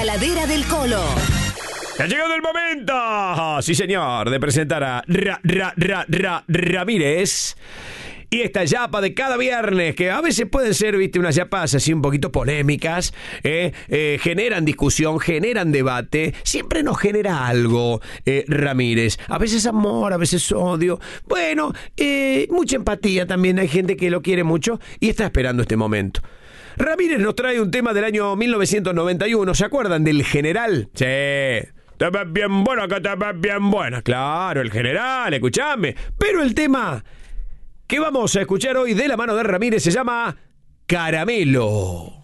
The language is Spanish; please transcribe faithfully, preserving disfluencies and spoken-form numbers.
Ladera del Colo. Ha llegado el momento, sí señor, de presentar a Ra, Ra, Ra, Ra, Ramírez. Y esta yapa de cada viernes, que a veces pueden ser, viste, unas yapas así un poquito polémicas, eh, eh, generan discusión, generan debate, siempre nos genera algo, eh, Ramírez. A veces amor, a veces odio. Bueno, eh, mucha empatía también, hay gente que lo quiere mucho y está esperando este momento. Ramírez nos trae un tema del año mil novecientos noventa y uno, ¿se acuerdan del General? Sí. Te ves bien bueno, que te ves bien buena. Claro, el General, escuchame. Pero el tema que vamos a escuchar hoy de la mano de Ramírez se llama Caramelo.